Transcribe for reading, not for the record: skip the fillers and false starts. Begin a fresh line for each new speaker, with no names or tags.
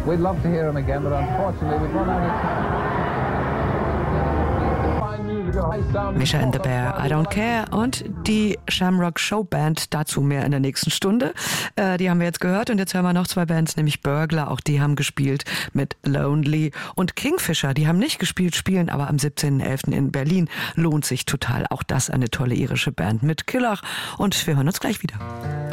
We'd love to hear them again, but unfortunately we've run out of time.
Mischa and the Bear, I Don't Care und die Shamrock Show Band, dazu mehr in der nächsten Stunde. Die haben wir jetzt gehört und jetzt hören wir noch 2 Bands, nämlich Burglar, auch die haben gespielt mit Lonely und Kingfisher, die haben nicht gespielt, spielen aber am 17.11. in Berlin. Lohnt sich total, auch das eine tolle irische Band mit Killach und wir hören uns gleich wieder.